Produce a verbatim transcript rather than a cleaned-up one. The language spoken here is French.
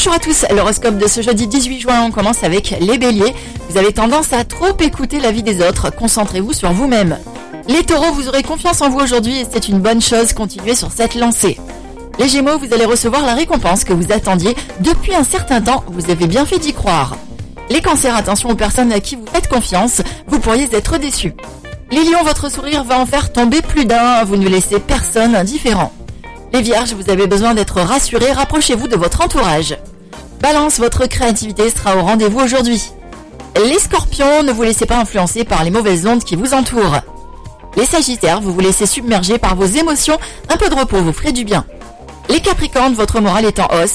Bonjour à tous, l'horoscope de ce jeudi dix-huit juin, on commence avec les béliers. Vous avez tendance à trop écouter l'avis des autres, concentrez-vous sur vous-même. Les taureaux, vous aurez confiance en vous aujourd'hui et c'est une bonne chose, continuez sur cette lancée. Les gémeaux, vous allez recevoir la récompense que vous attendiez depuis un certain temps, vous avez bien fait d'y croire. Les cancers, attention aux personnes à qui vous faites confiance, vous pourriez être déçus. Les lions, votre sourire va en faire tomber plus d'un, vous ne laissez personne indifférent. Les vierges, vous avez besoin d'être rassurés, rapprochez-vous de votre entourage. Balance, votre créativité sera au rendez-vous aujourd'hui. Les scorpions, ne vous laissez pas influencer par les mauvaises ondes qui vous entourent. Les sagittaires, vous vous laissez submerger par vos émotions, un peu de repos vous ferait du bien. Les capricornes, votre morale est en hausse,